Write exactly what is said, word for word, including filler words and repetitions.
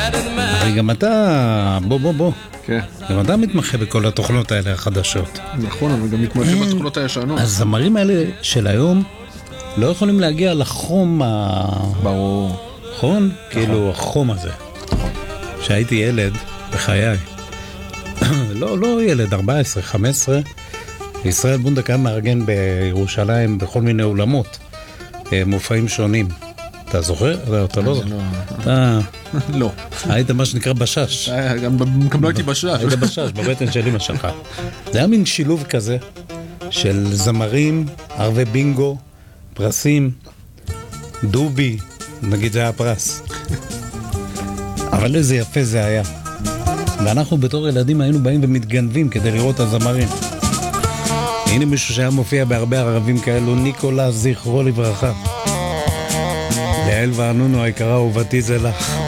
הרי גם אתה, בוא בוא בוא, כן. גם אתה מתמחה בכל התוכנות האלה החדשות. נכון, אבל גם מתמחה בתוכנות הישנות. הזמרים האלה של היום לא יכולים להגיע לחום ה... ברור. נכון? כאילו החום הזה. שהייתי ילד בחיי. לא, לא ילד, ארבע עשרה, חמש עשרה. ישראל בונדק היה מארגן בירושלים בכל מיני אולמות. מופעים שונים. אתה זוכר? לא, אתה לא זוכר. אתה... לא. היית מה שנקרא בשש. גם לא הייתי בשש. היית בשש, בבטן של אמא שלך. זה היה מין שילוב כזה של זמרים, ערבי בינגו, פרסים, דובי, נגיד זה היה פרס. אבל איזה יפה זה היה. ואנחנו בתור ילדים היינו באים ומתגנבים כדי לראות את הזמרים. הנה מישהו שהיה מופיע בהרבה ערבים כאלו, ניקולה זכרו לברכה. ליעל וענונו היקרה ובתי זה לך.